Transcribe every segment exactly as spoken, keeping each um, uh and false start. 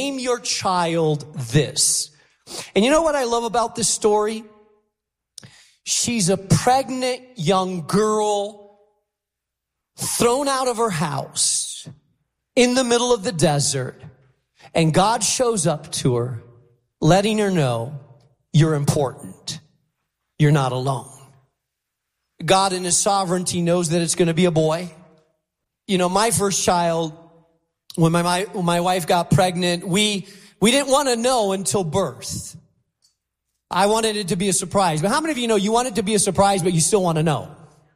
name your child this. And you know what I love about this story? She's a pregnant young girl thrown out of her house in the middle of the desert. And God shows up to her, letting her know, you're important. You're not alone. God in his sovereignty knows that it's going to be a boy. You know, my first child, when my, my, when my wife got pregnant, we, we didn't want to know until birth. I wanted it to be a surprise. But how many of you know you want it to be a surprise, but you still want to know?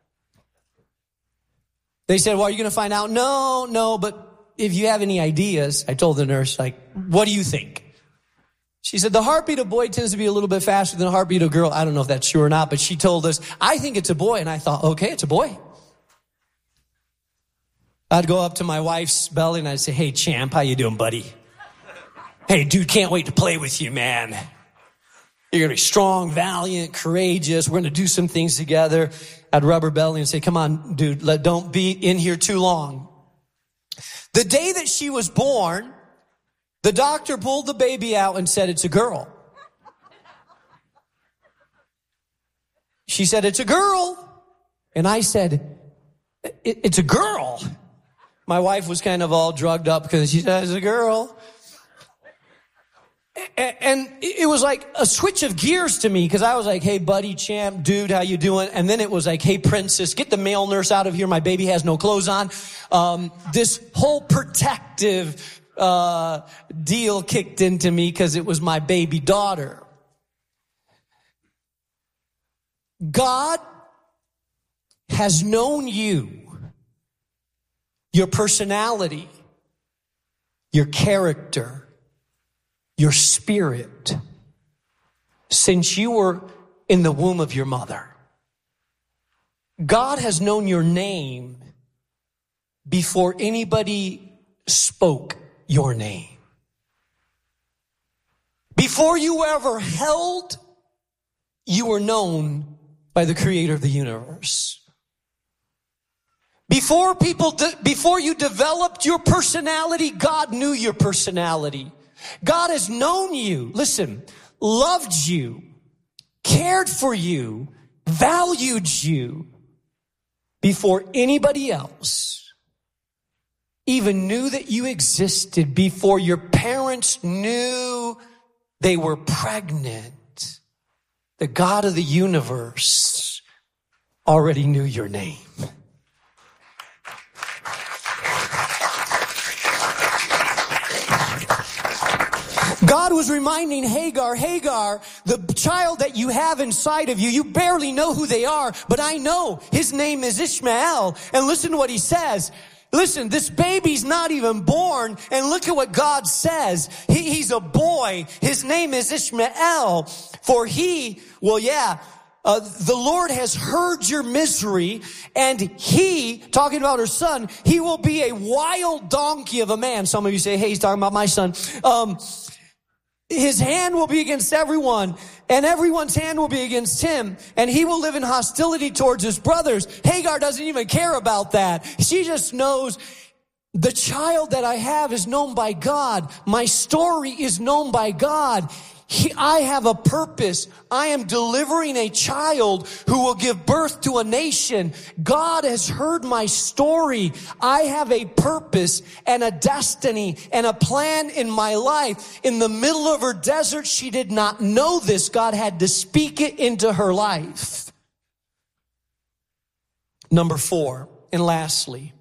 They said, well, are you going to find out? No, no, but if you have any ideas, I told the nurse, like, what do you think? She said, the heartbeat of a boy tends to be a little bit faster than the heartbeat of a girl. I don't know if that's true or not, but she told us, I think it's a boy. And I thought, okay, it's a boy. I'd go up to my wife's belly and I'd say, hey, champ, how you doing, buddy? Hey, dude, can't wait to play with you, man. You're going to be strong, valiant, courageous. We're going to do some things together. I'd rub her belly and say, come on, dude, let, don't be in here too long. The day that she was born, the doctor pulled the baby out and said, it's a girl. She said, it's a girl. And I said, it, it's a girl. My wife was kind of all drugged up because she said, it's a girl. And it was like a switch of gears to me because I was like, hey, buddy, champ, dude, how you doing? And then it was like, hey, princess, get the male nurse out of here. My baby has no clothes on. Um, this whole protective uh deal kicked into me because it was my baby daughter. God has known you, your personality, your character, your spirit, since you were in the womb of your mother. God has known your name before anybody spoke your name. Before you were ever held, you were known by the creator of the universe. Before people, de- before you developed your personality, God knew your personality. God has known you, listen, loved you, cared for you, valued you before anybody else even knew that you existed, before your parents knew they were pregnant. The God of the universe already knew your name. God was reminding Hagar, Hagar, the child that you have inside of you, you barely know who they are, but I know his name is Ishmael. And listen to what he says. Listen, this baby's not even born, and look at what God says. He, he's a boy. His name is Ishmael, for he, well, yeah, uh, the Lord has heard your misery, and he, talking about her son, he will be a wild donkey of a man. Some of you say, hey, he's talking about my son. Um, His hand will be against everyone, and everyone's hand will be against him, and he will live in hostility towards his brothers. Hagar doesn't even care about that. She just knows the child that I have is known by God. My story is known by God. He, I have a purpose. I am delivering a child who will give birth to a nation. God has heard my story. I have a purpose and a destiny and a plan in my life. In the middle of her desert, she did not know this. God had to speak it into her life. Number four, and lastly,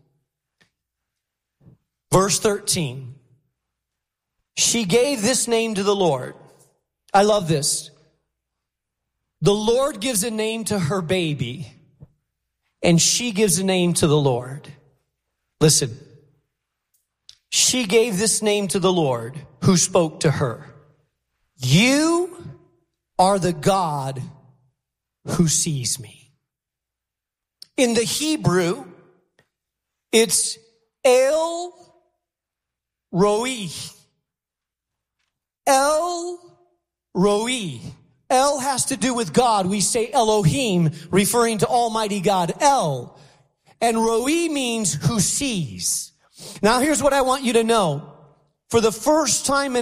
verse thirteen. She gave this name to the Lord. I love this. The Lord gives a name to her baby, and she gives a name to the Lord. Listen. She gave this name to the Lord who spoke to her. You are the God who sees me. In the Hebrew, it's El Roi. El Roi. El has to do with God. We say Elohim, referring to Almighty God. El. And Roi means who sees. Now here's what I want you to know. For the first time in